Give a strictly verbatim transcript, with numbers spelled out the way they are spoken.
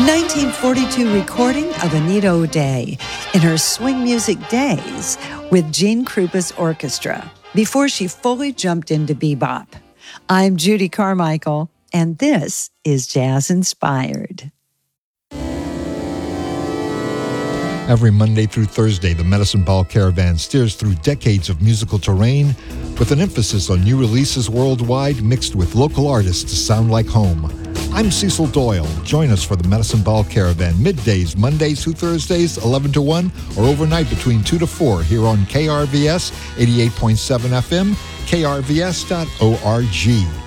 nineteen forty-two recording of Anita O'Day in her swing music days with Gene Krupa's orchestra before she fully jumped into bebop. I'm Judy Carmichael, and this is Jazz Inspired. Every Monday through Thursday, the Medicine Ball Caravan steers through decades of musical terrain with an emphasis on new releases worldwide mixed with local artists to sound like home. I'm Cecil Doyle. Join us for the Medicine Ball Caravan middays, Mondays through Thursdays, eleven to one, or overnight between two to four here on K R V S eighty-eight point seven F M, K R V S dot org.